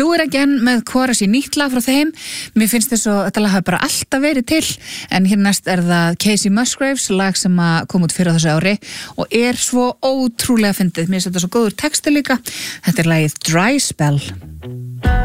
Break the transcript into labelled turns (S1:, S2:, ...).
S1: Þú ekki enn með Chorus í nýtt lag frá þeim. Mér finnst þess að þetta lag hafa bara alltaf verið til. En hér næst það Casey Musgraves, lag sem kom út fyrir þessu ári og svo ótrúlega fyndið. Mér finnst þetta svo góður texti líka. Þetta lagið Dry Spell.